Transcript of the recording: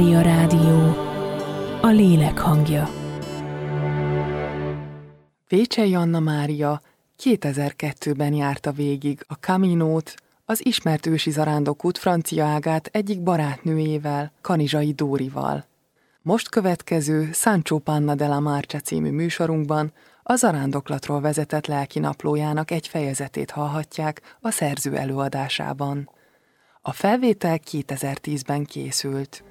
A Rádió, a lélek hangja. Vécsey Anna Mária 2002-ben járta végig a Caminót, az ismert ősi zarándokút francia ágát egyik barátnőjével, Kanizsai Dórival. Most következő Sancho Panna della Marcia című műsorunkban a zarándoklatról vezetett lelkinaplójának egy fejezetét hallhatják a szerző előadásában. A felvétel 2010-ben készült.